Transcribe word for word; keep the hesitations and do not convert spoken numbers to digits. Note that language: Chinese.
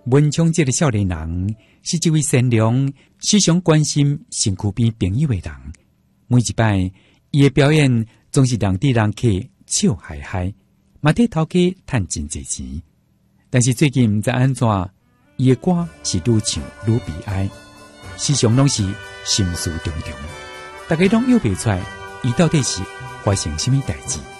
文昌这个少年人是一位善良、时常关心身躯边朋友的人。每一摆，伊的表演总是让啲人客笑嗨嗨，嘛替头家赚真侪钱。但是最近毋知安怎，伊的歌是愈唱愈悲哀，时常拢是心事重重。大家拢又袂出来，伊到底是发生什么代志？